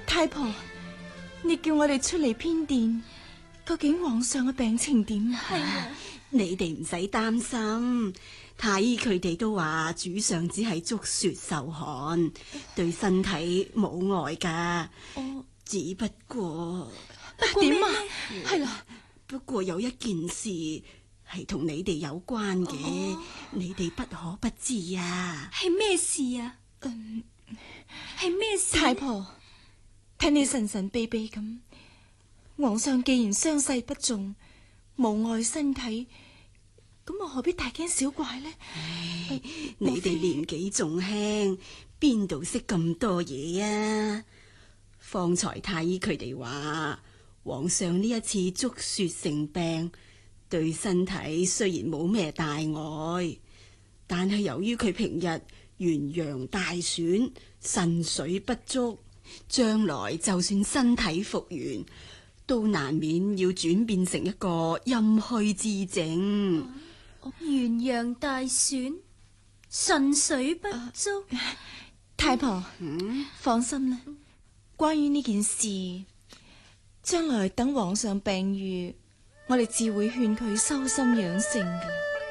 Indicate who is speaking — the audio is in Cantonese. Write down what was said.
Speaker 1: 太婆，你叫我哋出嚟偏殿，究竟皇上嘅病情點啊？
Speaker 2: 係啊，你哋唔使擔心，太醫佢哋都話主上只係觸雪受寒，對身體冇礙噶。只不過
Speaker 1: 點啊？係啦，
Speaker 2: 不過有一件事係同你哋有關嘅，你哋不可不知啊。
Speaker 3: 係咩事啊？係咩事？
Speaker 1: 太婆，睇你神神秘秘咁，皇上既然傷勢不重，無礙身體，咁我何必大驚小怪呢？
Speaker 2: 你哋年紀仲輕，邊度識咁多嘢啊？方才太醫佢哋話，皇上呢一次觸雪成病，對身體雖然冇咩大礙，但係由於佢平日元陽大損，腎水不足，將來就算身體復原，都難免要轉變成一個陰虛之症。
Speaker 3: 元陽大損，腎水不足。
Speaker 1: 太婆，放心啦。關於呢件事，將來等皇上病愈，我哋自會勸佢修心養性嘅。